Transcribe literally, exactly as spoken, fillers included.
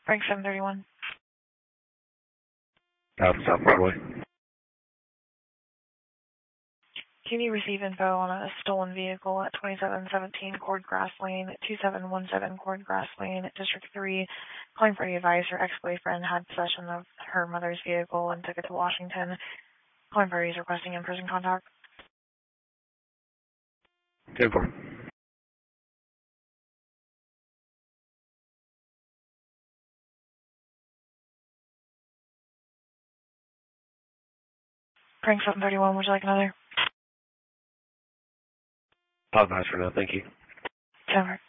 Frank seven thirty-one. Alpha South Broadway. Can you receive info on a stolen vehicle at twenty-seven seventeen Cord Grass Lane, two seven one seven Cord Grass Lane, District three? Calling for advice. Her ex-boyfriend had possession of her mother's vehicle and took it to Washington. Calling for requesting in-person contact. ten four. Frank seven thirty-one, would you like another? Apologize for now, thank you. ten four.